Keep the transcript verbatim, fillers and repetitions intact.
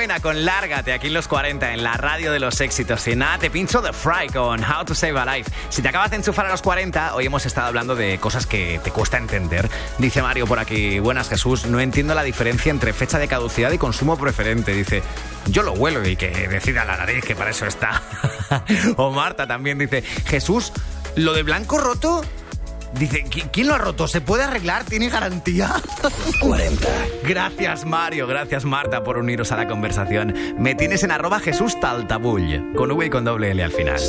Buena con Lárgate aquí en los cuarenta, en la radio de los éxitos. Y nada, te pincho The Fry con How to Save a Life. Si te acabas de enchufar a los cuarenta, hoy hemos estado hablando de cosas que te cuesta entender. Dice Mario por aquí, buenas Jesús, no entiendo la diferencia entre fecha de caducidad y consumo preferente. Dice, yo lo huelo y que decida la nariz, que para eso está. O Marta también dice, Jesús, lo de blanco roto... Dice, ¿quién lo ha roto? ¿Se puede arreglar? ¿Tiene garantía? cuarenta. Gracias, Mario. Gracias, Marta, por uniros a la conversación. Me tienes en arroba Jesús Taltabull, con V y con doble L al final.